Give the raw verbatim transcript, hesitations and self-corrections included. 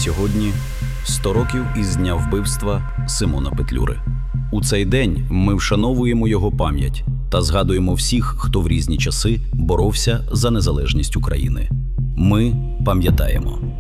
сьогодні сто років із дня вбивства Симона Петлюри. У цей день ми вшановуємо його пам'ять та згадуємо всіх, хто в різні часи боровся за незалежність України. Ми пам'ятаємо.